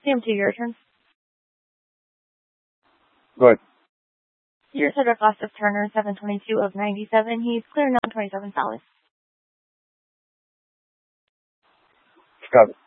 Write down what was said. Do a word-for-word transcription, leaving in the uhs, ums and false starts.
Sam, to your turn. Go ahead. Your subject loss of Turner, seven twenty-two of ninety-seven. He's clear now, twenty-seven solid. Got it.